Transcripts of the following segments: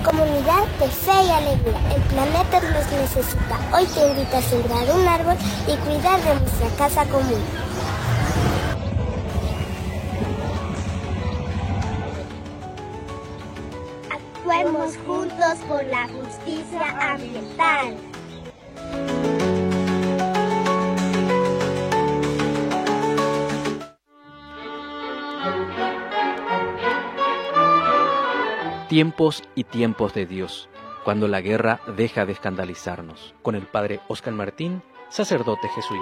Comunidad de fe y alegría, el planeta nos necesita. Hoy te invito a sembrar un árbol y cuidar de nuestra casa común. Actuemos juntos por la justicia ambiental. Tiempos y tiempos de Dios, cuando la guerra deja de escandalizarnos, con el padre Óscar Martín, sacerdote jesuita.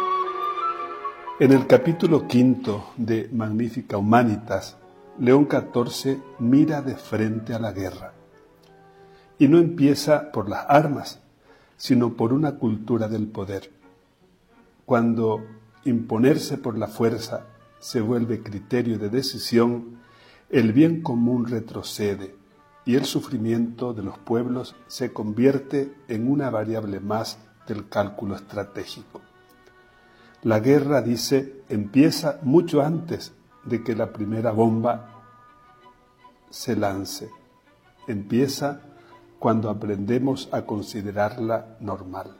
En el capítulo 5 de Magnificat Humanitas, León XIV mira de frente a la guerra. Y no empieza por las armas, sino por una cultura del poder. Cuando imponerse por la fuerza se vuelve criterio de decisión, el bien común retrocede y el sufrimiento de los pueblos se convierte en una variable más del cálculo estratégico. La guerra, dice, empieza mucho antes de que la primera bomba se lance. Empieza cuando aprendemos a considerarla normal.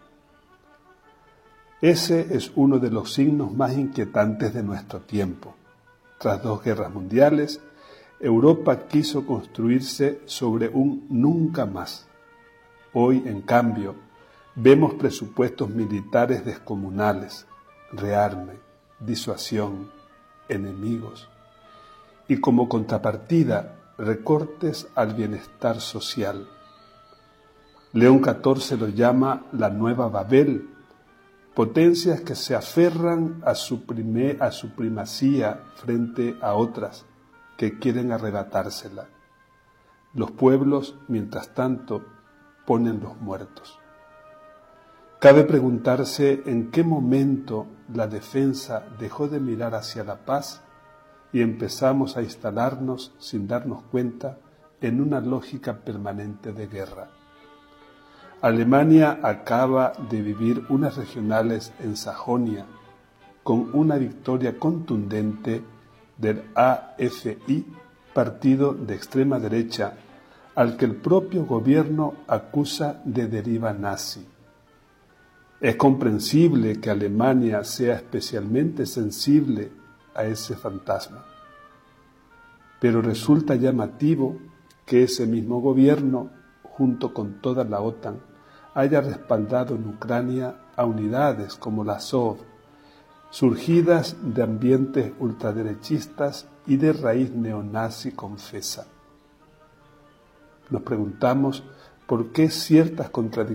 Ese es uno de los signos más inquietantes de nuestro tiempo. Tras 2 guerras mundiales, Europa quiso construirse sobre un nunca más. Hoy, en cambio, vemos presupuestos militares descomunales, rearme, disuasión, enemigos y como contrapartida recortes al bienestar social. León XIV lo llama la nueva Babel, potencias que se aferran a su primacía frente a otras que quieren arrebatársela. Los pueblos, mientras tanto, ponen los muertos. Cabe preguntarse en qué momento la defensa dejó de mirar hacia la paz y empezamos a instalarnos, sin darnos cuenta, en una lógica permanente de guerra. Alemania acaba de vivir unas regionales en Sajonia con una victoria contundente del AFI, partido de extrema derecha, al que el propio gobierno acusa de deriva nazi. Es comprensible que Alemania sea especialmente sensible a ese fantasma, pero resulta llamativo que ese mismo gobierno, junto con toda la OTAN, haya respaldado en Ucrania a unidades como la Azov, surgidas de ambientes ultraderechistas y de raíz neonazi confesa. Nos preguntamos por qué ciertas contradicciones